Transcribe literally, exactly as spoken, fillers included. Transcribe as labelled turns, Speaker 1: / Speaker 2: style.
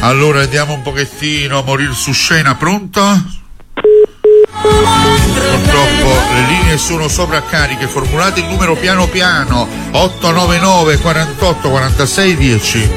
Speaker 1: Allora andiamo un pochettino a morire su scena. Pronto? Purtroppo le linee sono sovraccariche. Formulate il numero piano piano. otto nove nove quarantotto quarantasei dieci.